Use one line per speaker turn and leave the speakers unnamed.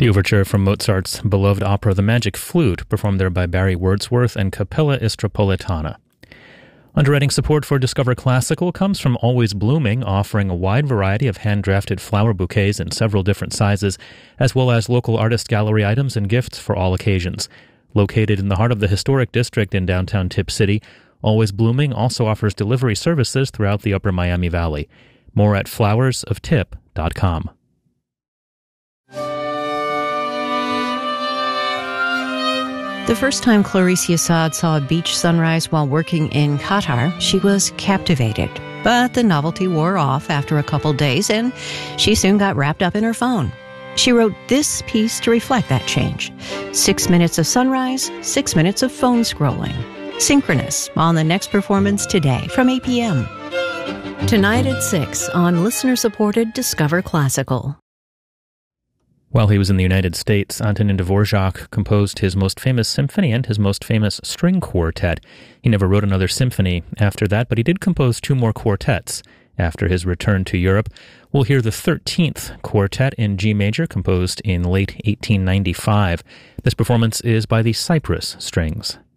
The overture from Mozart's beloved opera The Magic Flute, performed there by Barry Wordsworth and Capella Istropolitana. Underwriting support for Discover Classical comes from Always Blooming, offering a wide variety of hand-drafted flower bouquets in several different sizes, as well as local artist gallery items and gifts for all occasions. Located in the heart of the historic district in downtown Tip City, Always Blooming also offers delivery services throughout the Upper Miami Valley. More at flowersoftip.com.
The first time Clarice Assad saw a beach sunrise while working in Qatar, she was captivated. But the novelty wore off after a couple days, and she soon got wrapped up in her phone. She wrote this piece to reflect that change. 6 minutes of sunrise, 6 minutes of phone scrolling. Synchronous on the next performance today from 8 p.m. Tonight at 6 on listener-supported Discover Classical.
While he was in the United States, Antonin Dvorak composed his most famous symphony and his most famous string quartet. He never wrote another symphony after that, but he did compose 2 more quartets. After his return to Europe, we'll hear the 13th quartet in G major, composed in late 1895. This performance is by the Cyprus Strings.